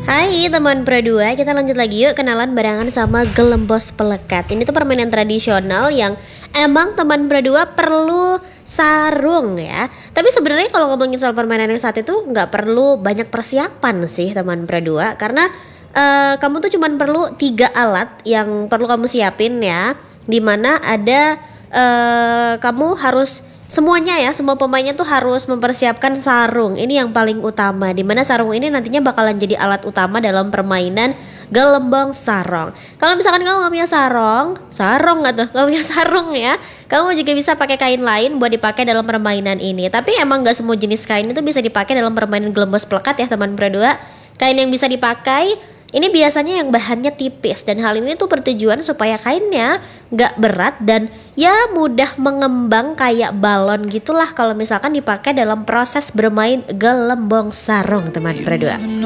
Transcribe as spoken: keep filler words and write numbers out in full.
Hai teman Pro dua, kita lanjut lagi yuk kenalan barengan sama gelembos pelekat. Ini tuh permainan tradisional yang emang teman Pro dua perlu sarung ya. Tapi sebenarnya kalau ngomongin soal permainan yang saat itu nggak perlu banyak persiapan sih teman Pro dua, karena uh, kamu tuh cuman perlu tiga alat yang perlu kamu siapin ya. Dimana ada uh, kamu harus semuanya ya, semua pemainnya tuh harus mempersiapkan sarung. Ini yang paling utama, dimana sarung ini nantinya bakalan jadi alat utama dalam permainan gelembung sarong. Kalau misalkan kamu gak punya sarong, sarong gak tuh, gak punya sarung ya, kamu juga bisa pakai kain lain buat dipakai dalam permainan ini. Tapi emang gak semua jenis kain itu bisa dipakai dalam permainan gelembos pelekat ya teman Pro dua. Kain yang bisa dipakai ini biasanya yang bahannya tipis, dan hal ini tuh bertujuan supaya kainnya gak berat dan ya mudah mengembang kayak balon gitulah kalau misalkan dipakai dalam proses bermain gelembung sarung teman Pro dua.